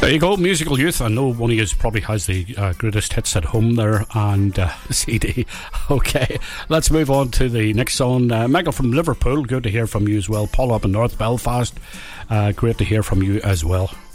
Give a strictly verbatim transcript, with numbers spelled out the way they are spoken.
There you go, Musical Youth. I know one of you probably has the uh, greatest hits at home there and uh, C D. Okay, let's move on to the next song. Uh, Michael from Liverpool, good to hear from you as well. Paul up in North Belfast, uh, great to hear from you as well.